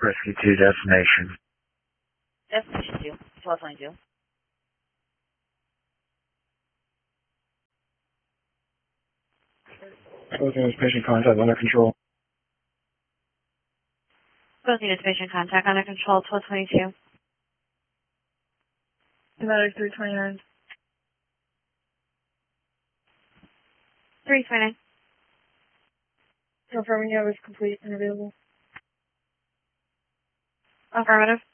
Rescue 2 destination. Destination 2, 1222. Both units patient contact under control. Both units patient contact under control, 1222. Another 329. 329. Confirming you is complete and available. Affirmative.